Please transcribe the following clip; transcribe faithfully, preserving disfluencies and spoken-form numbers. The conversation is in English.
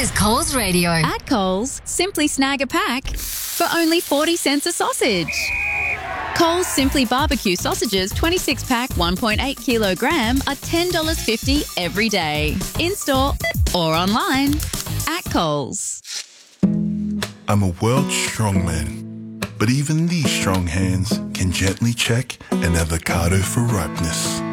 is Coles Radio. At Coles, simply snag a pack for only forty cents a sausage. Coles Simply Barbecue sausages twenty-six pack one point eight kilogram are ten dollars fifty every day. In-store or online. At Coles. I'm a world strongman, but even these strong hands can gently check an avocado for ripeness.